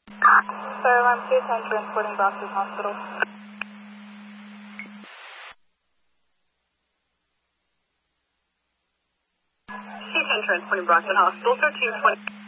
Sir, I'm 210 transporting Boston Hospital. 210 transporting Brockton Hospital, 1320.